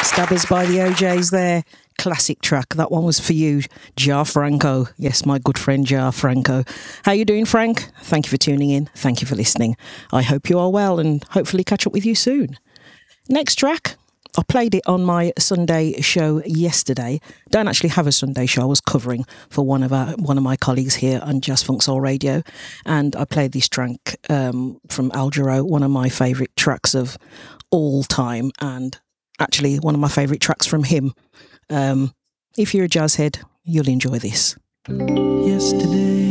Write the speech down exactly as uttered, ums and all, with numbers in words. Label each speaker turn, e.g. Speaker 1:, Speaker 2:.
Speaker 1: Stabbers by the O Js there. Classic track. That one was for you, Jar Franco. Yes, my good friend Jar Franco. How you doing, Frank? Thank you for tuning in. Thank you for listening. I hope you are well and hopefully catch up with you soon. Next track. I played it on my Sunday show yesterday. Don't actually have a Sunday show. I was covering for one of our one of my colleagues here on Jazz Funk Soul Radio, and I played this track um, from Al Jarreau, one of my favourite tracks of all time, and actually one of my favourite tracks from him. Um, if you're a jazz head, you'll enjoy this.
Speaker 2: Yesterday